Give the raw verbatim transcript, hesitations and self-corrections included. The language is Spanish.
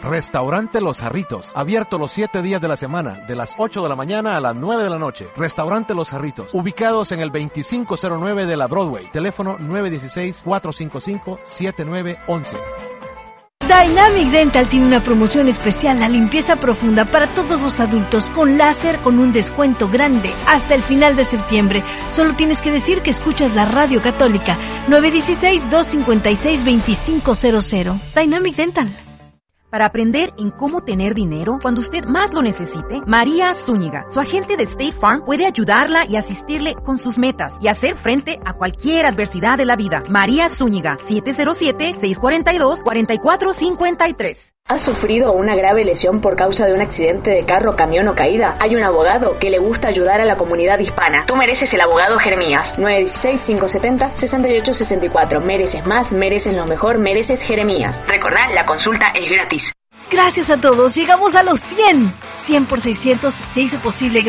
Restaurante Los Jarritos, abierto los siete días de la semana, de las ocho de la mañana a las nueve de la noche. Restaurante Los Jarritos, ubicados en el veinticinco cero nueve de la Broadway. Teléfono nueve uno seis, cuatro cinco cinco, siete nueve uno uno. Dynamic Dental tiene una promoción especial, la limpieza profunda para todos los adultos con láser con un descuento grande hasta el final de septiembre. Solo tienes que decir que escuchas la Radio Católica. nueve uno seis, dos cinco seis, dos cinco cero cero. Dynamic Dental. Para aprender en cómo tener dinero cuando usted más lo necesite, María Zúñiga, su agente de State Farm, puede ayudarla y asistirle con sus metas y hacer frente a cualquier adversidad de la vida. María Zúñiga, siete cero siete, seis cuatro dos, cuatro cuatro cinco tres. ¿Has sufrido una grave lesión por causa de un accidente de carro, camión o caída? Hay un abogado que le gusta ayudar a la comunidad hispana. Tú mereces el abogado Jeremías. nueve uno seis, cinco siete cero, seis ocho seis cuatro. Mereces más, mereces lo mejor, mereces Jeremías. Recordá, la consulta es gratis. Gracias a todos, llegamos a los cien. cien por seiscientos se hizo posible